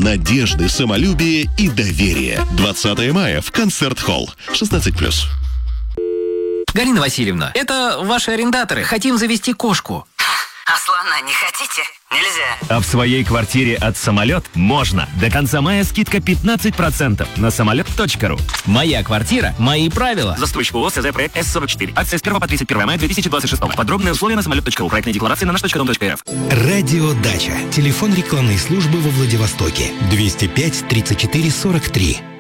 надежды, самолюбие и доверие. 20 мая в Концерт-холл. 16+. Галина Васильевна, это ваши арендаторы. Хотим завести кошку. А слона не хотите? Нельзя. А в своей квартире от «Самолет» можно. До конца мая скидка 15% на самолет.ру. Моя квартира, мои правила. Застройщик ООО СЗ проект С-44. Акция с 1 по 31 мая 2026. Подробные условия на самолет.ру. Проектные декларации на наш.дом.рф. Радио Дача. Телефон рекламной службы во Владивостоке. 205 34 43.